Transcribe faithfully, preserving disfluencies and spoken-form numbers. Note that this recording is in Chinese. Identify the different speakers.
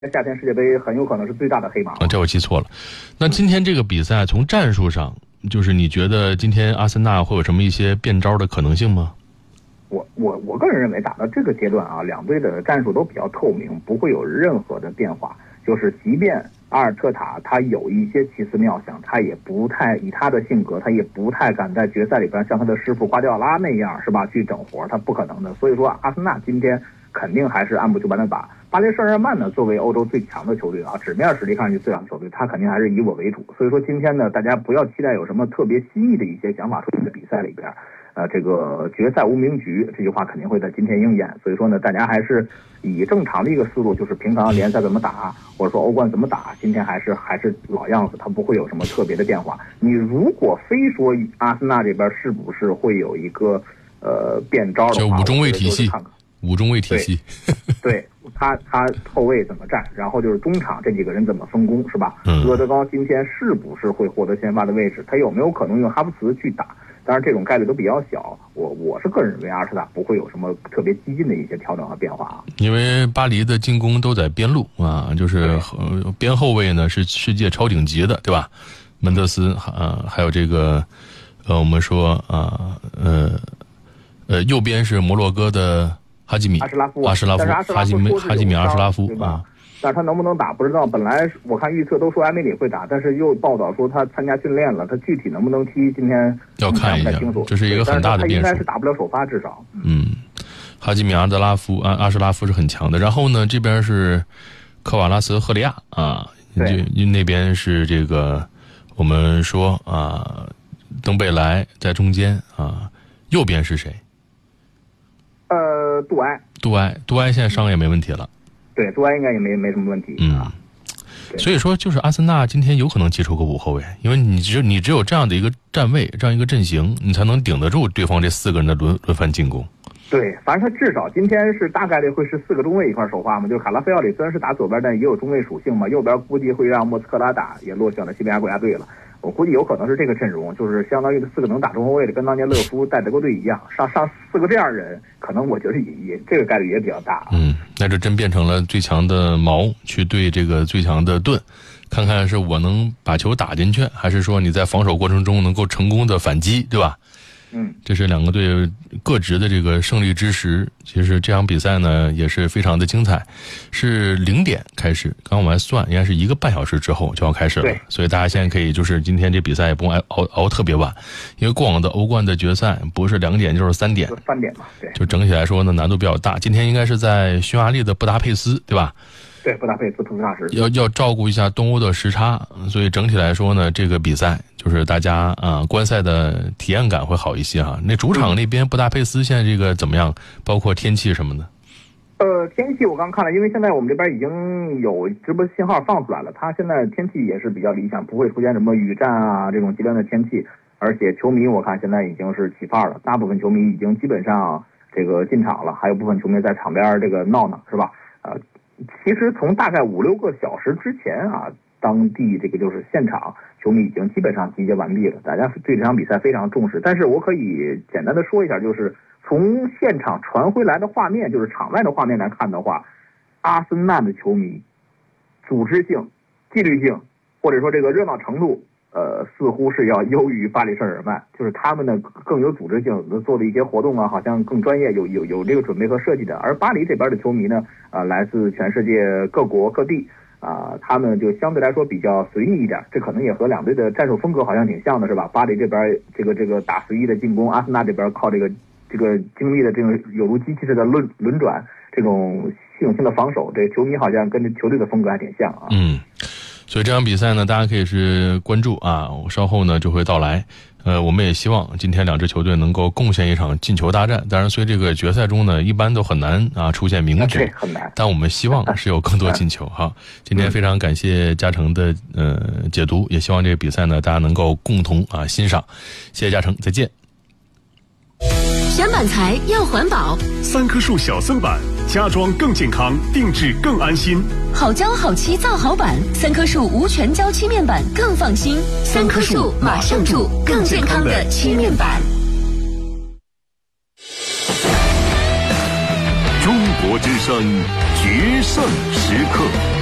Speaker 1: 夏天世界杯很有可能是最大的黑马。
Speaker 2: 啊，这我记错了。那今天这个比赛从战术上，就是你觉得今天阿森纳会有什么一些变招的可能性吗？
Speaker 1: 我我我个人认为，打到这个阶段啊，两队的战术都比较透明，不会有任何的变化。就是即便阿尔特塔他有一些奇思妙想，他也不太以他的性格，他也不太敢在决赛里边像他的师傅瓜迪奥拉那样，是吧？去整活，他不可能的。所以说，阿森纳今天肯定还是按部就班的打。巴黎圣日耳曼呢，作为欧洲最强的球队啊，纸面实力看上去最强的球队，他肯定还是以我为主。所以说今天呢，大家不要期待有什么特别新意的一些想法出现在比赛里边。呃，这个决赛无名局这句话肯定会在今天应验。所以说呢，大家还是以正常的一个思路，就是平常联赛怎么打，或者说欧冠怎么打，今天还是还是老样子，它不会有什么特别的变化。你如果非说阿森纳这边是不是会有一个呃变招的话，
Speaker 2: 就五中卫体系，五中卫体系，
Speaker 1: 对，对他他后卫怎么站，然后就是中场这几个人怎么分工，是吧？
Speaker 2: 嗯，
Speaker 1: 厄德高今天是不是会获得先发的位置？他有没有可能用哈弗茨去打？当然，这种概率都比较小。我我是个人认为，阿尔特塔不会有什么特别激进的一些调整和变化啊。
Speaker 2: 因为巴黎的进攻都在边路啊，就是呃边后卫呢是世界超顶级的，对吧？门德斯啊，还有这个呃，我们说啊呃呃，右边是摩洛哥的哈基米
Speaker 1: 阿什拉夫，
Speaker 2: 阿什拉夫，哈基米哈基米阿什拉夫啊。
Speaker 1: 但是他能不能打不知道，本来我看预测都说埃梅里会打，但是又报道说他参加训练了，他具体能不能踢今天
Speaker 2: 要看一下，这是一个很大的变数。
Speaker 1: 他应该是打不了首发，至少。
Speaker 2: 嗯，哈基米阿德拉夫阿阿什拉夫是很强的。然后呢，这边是科瓦拉斯赫利亚啊，就那边是这个我们说啊，登贝莱在中间啊，右边是谁？
Speaker 1: 呃，杜埃。
Speaker 2: 杜埃，杜埃现在伤也没问题了。
Speaker 1: 对，杜埃应该也没没什么问题。
Speaker 2: 嗯，所以说就是阿森纳今天有可能接触个五后卫，因为你只有你只有这样的一个站位，这样一个阵型，你才能顶得住对方这四个人的轮轮番进攻。
Speaker 1: 对，反正他至少今天是大概率会是四个中卫一块首发嘛，就是卡拉菲奥里虽然是打左边，但也有中卫属性嘛，右边估计会让莫斯科拉打，也落选了西班牙国家队了。我估计有可能是这个阵容，就是相当于四个能打中后卫的，跟当年勒夫带德国队一样，上上四个这样人，可能我觉得也也这个概率也比较大。
Speaker 2: 嗯，那这真变成了最强的矛去对这个最强的盾，看看是我能把球打进去，还是说你在防守过程中能够成功的反击，对吧？
Speaker 1: 嗯，
Speaker 2: 这是两个队各执的这个胜利之时。其实这场比赛呢也是非常的精彩，是零点开始，刚刚我们还算应该是一个半小时之后就要开始了，所以大家现在可以就是今天这比赛也不用熬熬特别晚，因为过往的欧冠的决赛不是两点就是三点，
Speaker 1: 三点嘛，对，
Speaker 2: 就整体来说呢难度比较大。今天应该是在匈牙利的布达佩斯，对吧？
Speaker 1: 对，布达佩斯图斯塔什
Speaker 2: 要要照顾一下东欧的时差，所以整体来说呢，这个比赛就是大家啊观赛的体验感会好一些哈。那主场那边布达佩斯现在这个怎么样？包括天气什么的？
Speaker 1: 呃，天气我刚看了，因为现在我们这边已经有直播信号放出来了，它现在天气也是比较理想，不会出现什么雨战啊这种极端的天气，而且球迷我看现在已经是起范儿了，大部分球迷已经基本上这个进场了，还有部分球迷在场边这个闹闹，是吧？呃。其实从大概五六个小时之前啊，当地这个就是现场球迷已经基本上集结完毕了，大家对这场比赛非常重视。但是我可以简单的说一下，就是从现场传回来的画面，就是场外的画面来看的话，阿森纳的球迷组织性、纪律性，或者说这个热闹程度，呃，似乎是要优于巴黎圣日耳曼，就是他们呢更有组织性，做的一些活动啊，好像更专业，有有有这个准备和设计的。而巴黎这边的球迷呢，啊、呃，来自全世界各国各地，啊、呃，他们就相对来说比较随意一点，这可能也和两队的战术风格好像挺像的，是吧？巴黎这边这个这个打随意的进攻，阿森纳这边靠这个这个精密的这种有如机器似的轮轮转，这种系统性的防守，这个球迷好像跟这球队的风格还挺像啊。
Speaker 2: 嗯。所以这场比赛呢，大家可以是关注啊，我稍后呢就会到来。呃，我们也希望今天两支球队能够贡献一场进球大战。当然，所以这个决赛中呢，一般都很难啊出现名局，
Speaker 1: 很难。
Speaker 2: 但我们希望是有更多进球。好，今天非常感谢嘉诚的呃解读，也希望这个比赛呢大家能够共同啊欣赏。谢谢嘉诚，再见。
Speaker 3: 选板材要环保，
Speaker 4: 三棵树小森板，家装更健康，定制更安心。
Speaker 3: 好胶好漆造好板，三棵树无全胶漆面板更放心。三棵树马上住，更健康的漆面板。
Speaker 4: 中国之声决胜时刻。